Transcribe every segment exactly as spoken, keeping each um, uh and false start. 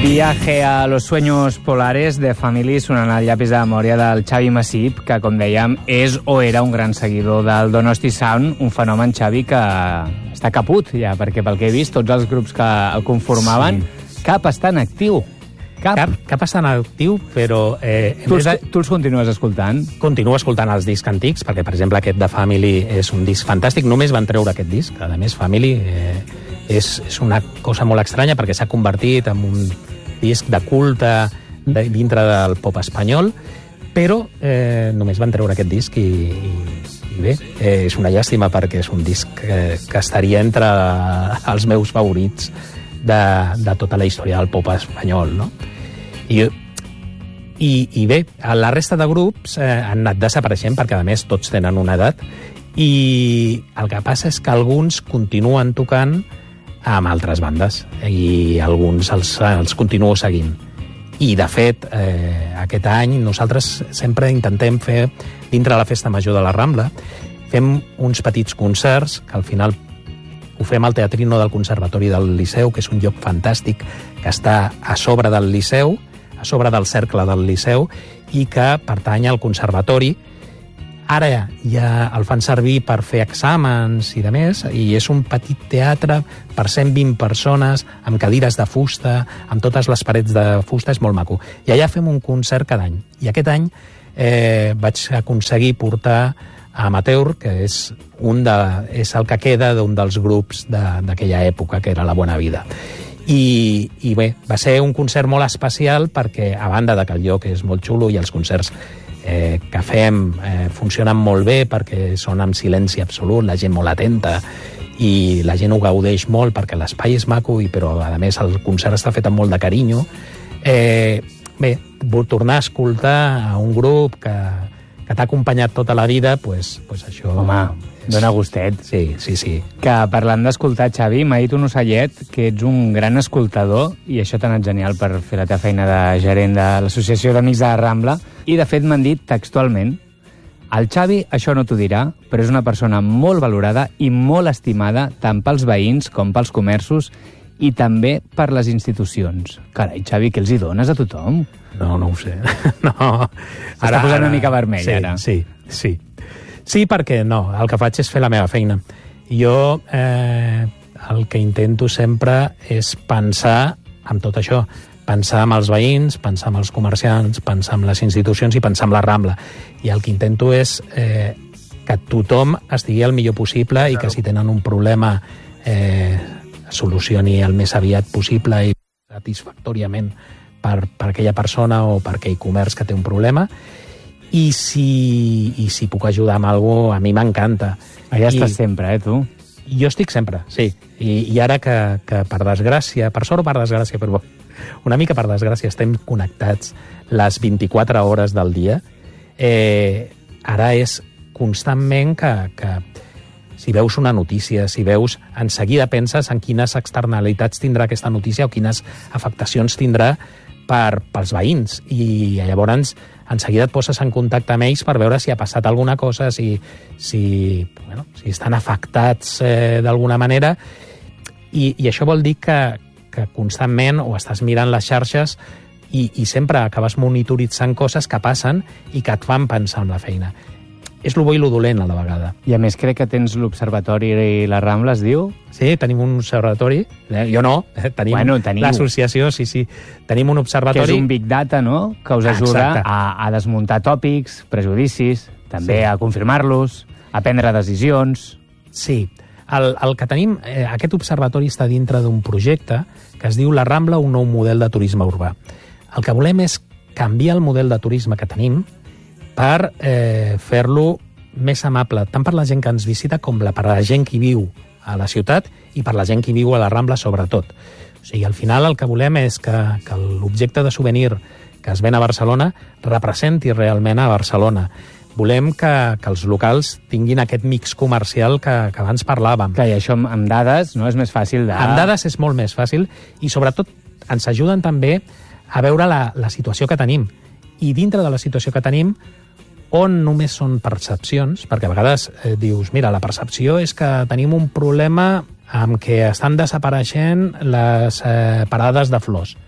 Viaje a los sueños polares de Family sonant el llapis de memòria del Xavi Massip, que, com dèiem, és o era un gran seguidor del Donosti Sound, un fenomen, Xavi, que està caput ja, perquè pel que he vist, tots els grups que el conformaven, sí. Cap està en actiu. Cap. Cap, cap està en actiu, però... Eh, tu, els, de... tu els continues escoltant? Continuo escoltant els discs antics, perquè, per exemple, aquest de Family és un disc fantàstic. Només van treure aquest disc. A més, Family eh, és, és una cosa molt estranya, perquè s'ha convertit en un disc de culte de, dintre del pop espanyol, però eh, només van treure aquest disc i, i, i bé, eh, és una llàstima perquè és un disc eh, que estaria entre els meus favorits de, de tota la història del pop espanyol, no? I, i, i bé, la resta de grups eh, han anat desapareixent perquè, a més, tots tenen una edat i el que passa és que alguns continuen tocant amb altres bandes i alguns els, els continuo seguint. I, de fet, eh, aquest any nosaltres sempre intentem fer, dintre la Festa Major de la Rambla, fem uns petits concerts que al final ho fem al Teatrino del Conservatori del Liceu, que és un lloc fantàstic que està a sobre del Liceu, a sobre del cercle del Liceu, i que pertany al Conservatori. Ara ja el fan servir per fer exàmens i de més, i és un petit teatre per cent vint persones, amb cadires de fusta, amb totes les parets de fusta, és molt maco. I allà fem un concert cada any. I aquest any eh, vaig aconseguir portar a Amateur, que és, un de, és el que queda d'un dels grups d'aquella època, que era La Buena Vida. I, i bé, va ser un concert molt especial perquè, a banda de que el lloc és molt xulo i els concerts Eh, que fem eh, funcionen molt bé perquè són en silenci absolut, la gent molt atenta i la gent ho gaudeix molt perquè l'espai és maco, i, però a més el concert està fet amb molt de carinyo. Eh, bé, tornar a escoltar a un grup que, que t'ha acompanyat tota la vida, pues, pues això... Home, dona gustet. Sí, sí, sí. Que parlant d'escoltar, Xavi, m'ha dit un ocellet que ets un gran escoltador, i això t'ha anat genial per fer la teva feina de gerent de l'Associació d'Amics de la Rambla, i de fet m'han dit textualment: el Xavi això no t'ho dirà, però és una persona molt valorada i molt estimada tant pels veïns com pels comerços i també per les institucions. Carai, Xavi, què els hi dones a tothom? No, no ho sé. No. S'està posant una mica vermell, sí, ara. Sí, sí. Sí, perquè no, el que faig és fer la meva feina. Jo eh, el que intento sempre és pensar en tot això, pensar en els veïns, pensar en els comerciants, pensar en les institucions i pensar en la Rambla. I el que intento és eh, que tothom estigui el millor possible, claro, i que si tenen un problema eh, solucioni el més aviat possible i satisfactòriament per, per aquella persona o per aquell comerç que té un problema. I si, i si puc ajudar amb alguna cosa, a mi m'encanta. Allà I, estàs sempre, eh, tu? Jo estic sempre, sí. I, i ara que, que, per desgràcia, per sort o per desgràcia, però una mica per desgràcia, estem connectats les vint-i-quatre hores del dia, eh, ara és constantment que, que si veus una notícia, si veus, en seguida penses en quines externalitats tindrà aquesta notícia o quines afectacions tindrà per, pels veïns, i llavors en seguida et poses en contacte amb ells per veure si ha passat alguna cosa, si, si, bueno, si estan afectats eh, d'alguna manera, i, i això vol dir que, que constantment o estàs mirant les xarxes i, i sempre acabes monitoritzant coses que passen i que et fan pensar en la feina. És lo bo i lo dolent a la vegada. I a més crec que tens l'Observatori i la Rambla, es diu? Sí, tenim un observatori. Eh, jo no, eh, tenim bueno, l'associació, sí, sí. Tenim un observatori. Que és un big data, no?, que us ajuda a, a desmuntar tòpics, prejudicis, també sí, a confirmar-los, a prendre decisions. Sí. El, el que tenim, eh, aquest observatori està dintre d'un projecte que es diu La Rambla, un nou model de turisme urbà. El que volem és canviar el model de turisme que tenim per eh, fer-lo més amable, tant per la gent que ens visita com per la gent que viu a la ciutat i per la gent que viu a la Rambla, sobretot. O sigui, al final el que volem és que, que l'objecte de souvenir que es ven a Barcelona representi realment a Barcelona. Volem que, que els locals tinguin aquest mix comercial que, que abans parlàvem. Clar, i això amb, amb dades no és més fàcil de... Amb dades és molt més fàcil i sobretot ens ajuden també a veure la, la situació que tenim. I dintre de la situació que tenim, on només són percepcions, perquè a vegades eh, dius, mira, la percepció és que tenim un problema amb què estan desapareixent les eh, parades de flors.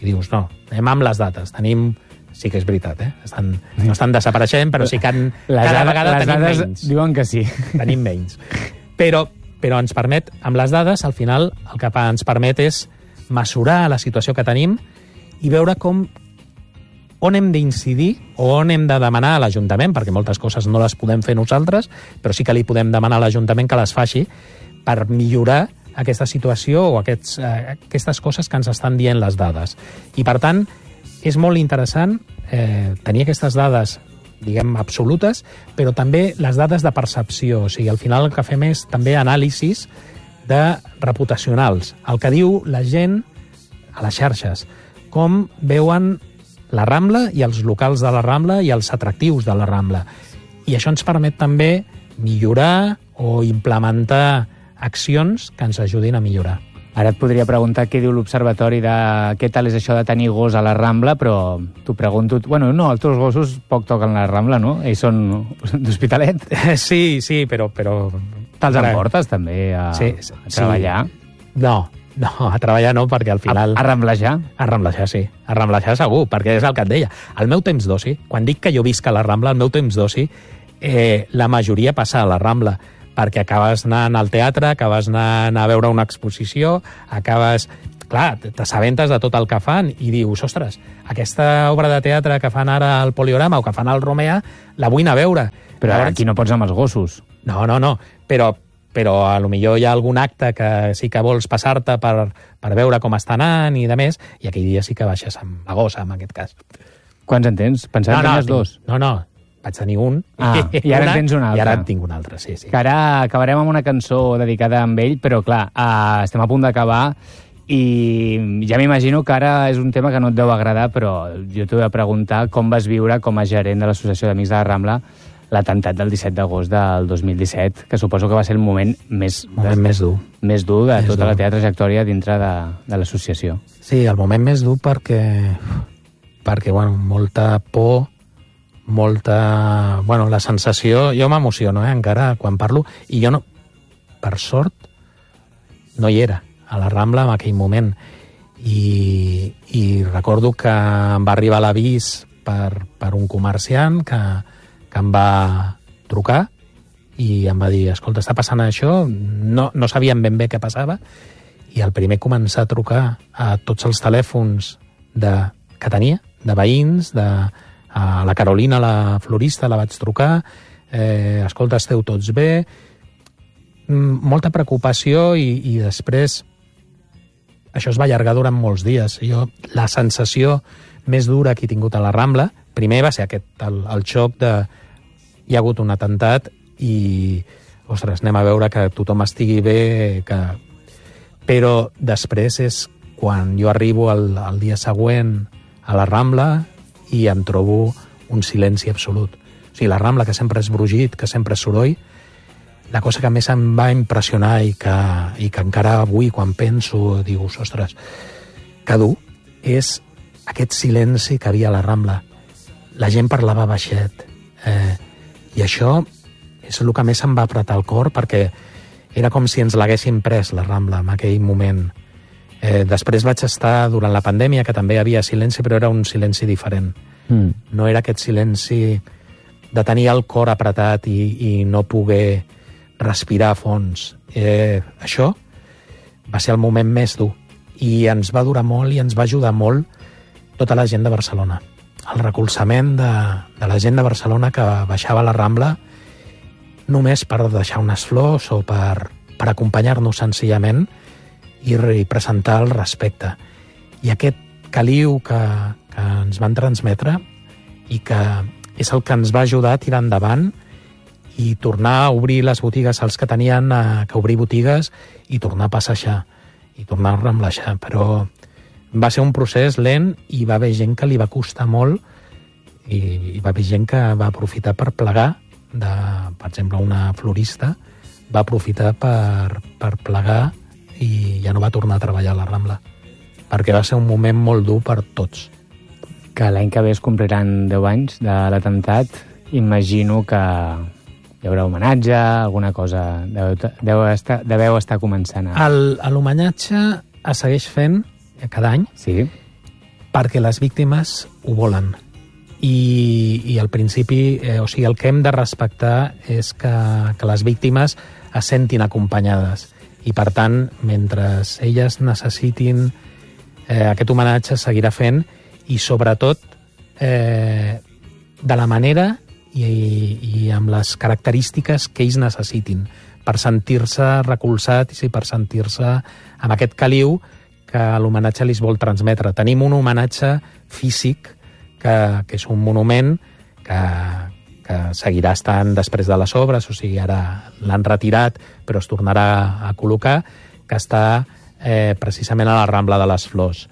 I dius, no, anem amb les dates. Tenim... Sí que és veritat, eh? Estan, no estan desapareixent, però sí que han, les cada dades, vegada les tenim dades menys. Diuen que sí. Tenim menys. Però, però ens permet, amb les dades, al final, el que ens permet és mesurar la situació que tenim i veure com on hem d'incidir o on hem de demanar a l'Ajuntament, perquè moltes coses no les podem fer nosaltres, però sí que li podem demanar a l'Ajuntament que les faci per millorar aquesta situació o aquests, eh, aquestes coses que ens estan dient les dades. I, per tant, és molt interessant eh, tenir aquestes dades, diguem, absolutes, però també les dades de percepció. O sigui, al final el que fem és també anàlisis de reputacionals. El que diu la gent a les xarxes. Com veuen la Rambla i els locals de la Rambla i els atractius de la Rambla. I això ens permet també millorar o implementar accions que ens ajudin a millorar. Ara et podria preguntar què diu l'Observatori de què tal és això de tenir gos a la Rambla, però t'ho pregunto... Bueno, no, els teus gossos poc toquen la Rambla, no? Ells són d'Hospitalet. Sí, sí, però... però... Te'ls emportes també a, sí, a treballar? Sí. No, no, a treballar no, perquè al final... A, a ramblejar? A ramblejar, sí. A ramblejar segur, perquè és el que et deia. El meu temps d'oci, quan dic que jo visc a la Rambla, el meu temps d'oci, eh, la majoria passa a la Rambla, perquè acabes anant al teatre, acabes anant a veure una exposició, acabes... Clar, t'assabentes de tot el que fan i dius, ostres, aquesta obra de teatre que fan ara al Poliorama o que fan al Romea, la vull anar a veure. Però Llavors... aquí no pots amb els gossos. No, no, no, però, però a lo millor hi ha algun acte que sí que vols passar-te per, per veure com està anant i de més, i aquell dia sí que baixes amb la gossa, en aquest cas. Quants en tens? Pensava no, que no, tenies dos. No, no, vaig tenir un. Ah, i ara en tens un altre. I ara en tinc un altre, sí, sí. Que ara acabarem amb una cançó dedicada a ell, però clar, uh, estem a punt d'acabar i ja m'imagino que ara és un tema que no et deu agradar, però jo t'ho he de preguntar com vas viure com a gerent de l'Associació d'Amics de la Rambla l'atemptat del disset d'agost del dos mil disset, que suposo que va ser el moment més, moment de, més dur, més dur de més tota dur. la teva trajectòria dintre de, de l'associació. Sí, el moment més dur perquè, perquè bueno, molta por, molta... Bueno, la sensació... Jo m'emociono, eh, encara, quan parlo, i jo no... Per sort, no hi era, a la Rambla en aquell moment. I, i recordo que em va arribar l'avís per, per un comerciant que, que em va trucar i em va dir, escolta, està passant això, no, no sabíem ben bé què passava, i el primer començar a trucar a tots els telèfons de, que tenia, de veïns, de, a la Carolina, la florista, la vaig trucar, eh, escolta, esteu tots bé, molta preocupació i, i després això es va allargar durant molts dies. Jo, la sensació més dura que he tingut a la Rambla, primer va ser aquest, el, el xoc de hi ha hagut un atemptat i, ostres, anem a veure que tothom estigui bé, que... però després és quan jo arribo el, el dia següent a la Rambla i em trobo un silenci absolut. O sigui, la Rambla, que sempre és brugit, que sempre és soroll, la cosa que més em va impressionar i que, i que encara avui, quan penso, dius, ostres, que dur, és aquest silenci que havia a la Rambla. La gent parlava baixet, eh, i això és el que més em va apretar el cor, perquè era com si ens l'haguessin pres, la Rambla, en aquell moment. Eh, després vaig estar durant la pandèmia, que també hi havia silenci, però era un silenci diferent. Mm. No era aquest silenci de tenir el cor apretat i, i no poder respirar a fons. Eh, això va ser el moment més dur. I ens va durar molt i ens va ajudar molt tota la gent de Barcelona. El recolzament de, de la gent de Barcelona que baixava a la Rambla només per deixar unes flors o per, per acompanyar-nos senzillament i, i presentar el respecte. I aquest caliu que, que ens van transmetre i que és el que ens va ajudar a tirar endavant i tornar a obrir les botigues als que tenien a, que obrir botigues i tornar a passejar i tornar a ramblejar. Però va ser un procés lent i va haver gent que li va costar molt i, i va haver gent que va aprofitar per plegar, de, per exemple, una florista va aprofitar per, per plegar i ja no va tornar a treballar a la Rambla, perquè va ser un moment molt dur per tots. Que l'any que ve es compliran deu anys de l'atemptat, imagino que hi haurà homenatge, alguna cosa, deu, deu estar, deveu estar començant a... L'homenatge es segueix fent cada any. Sí. perquè les víctimes ho volen. I, i al principi, eh, o sigui, el que hem de respectar és que, que les víctimes es sentin acompanyades. I, per tant, mentre elles necessitin eh, aquest homenatge, seguirà fent, i sobretot eh, de la manera i, i amb les característiques que ells necessitin per sentir-se recolzats i per sentir-se amb aquest caliu que l'homenatge li vol transmetre. Tenim un homenatge físic que, que és un monument que, que seguirà estant després de les obres, o sigui, ara l'han retirat però es tornarà a col·locar, que està eh, precisament a la Rambla de les Flors.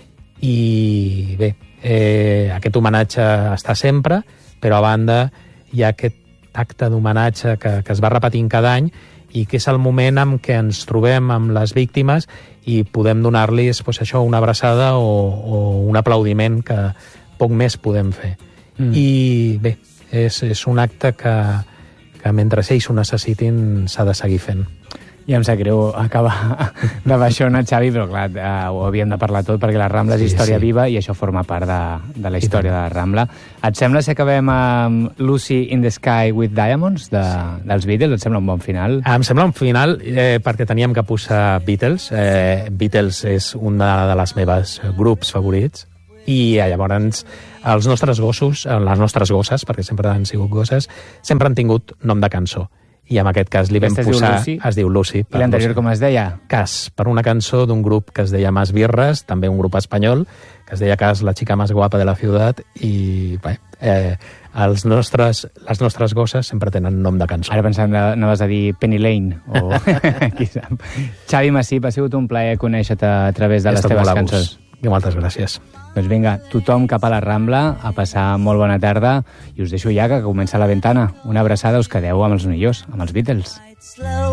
I bé, eh, aquest homenatge està sempre, però a banda hi ha aquest acte d'homenatge que, que es va repetint cada any i que és el moment en què ens trobem amb les víctimes i podem donar-los pues, això, una abraçada o, o un aplaudiment que poc més podem fer. Mm. I bé, és, és un acte que, que mentre ells ho necessitin s'ha de seguir fent. Ja em sap greu acabar de baixona, Xavi, però clar, eh, ho havíem de parlar tot perquè la Rambla és sí, història sí. viva i això forma part de, de la història de la Rambla. Et sembla si acabem amb Lucy in the Sky with Diamonds de, dels Beatles? Et sembla un bon final? Em sembla un final eh, perquè teníem que posar Beatles. Eh, Beatles és un de, de les meves grups favorits i eh, llavors els nostres gossos, les nostres gosses, perquè sempre han sigut gosses, sempre han tingut nom de cançó. I en aquest cas li vam Aquesta posar... Es diu Lucy? Es diu Lucy. I l'anterior com es deia? Cas, per una cançó d'un grup que es deia Mas Birres, també un grup espanyol, que es deia Cas, la xica més guapa de la ciutat, i bé, eh, els nostres, les nostres gosses sempre tenen nom de cançó. Ara pensant, anaves a dir Penny Lane, o qui sap. Xavi Massip, ha sigut un plaer conèixer-te a través de les teves cançons. I moltes gràcies. Doncs vinga, tothom cap a la Rambla, a passar molt bona tarda, i us deixo ja que comença la ventana. Una abraçada, us quedeu amb els millors, amb els Beatles.